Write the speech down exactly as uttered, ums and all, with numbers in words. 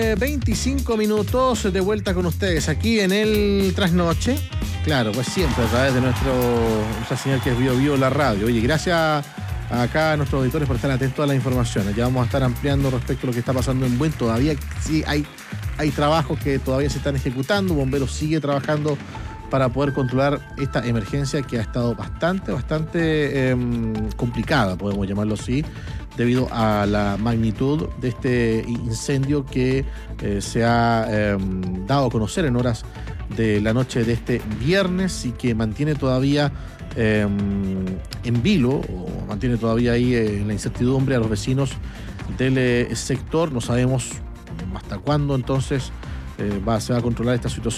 nueve, veinticinco minutos de vuelta con ustedes aquí en el Trasnoche. Claro, pues siempre a través de nuestro, nuestra señal que es Bio Bio la radio. Oye, gracias acá a nuestros auditores por estar atentos a las informaciones. Ya vamos a estar ampliando respecto a lo que está pasando en Buen. Todavía sí hay, hay trabajos que todavía se están ejecutando. Bomberos sigue trabajando para poder controlar esta emergencia que ha estado bastante, bastante eh, complicada, podemos llamarlo así, debido a la magnitud de este incendio que eh, se ha eh, dado a conocer en horas de la noche de este viernes y que mantiene todavía eh, en vilo, o mantiene todavía ahí eh, la incertidumbre a los vecinos del eh, sector. No sabemos hasta cuándo entonces eh, va, se va a controlar esta situación.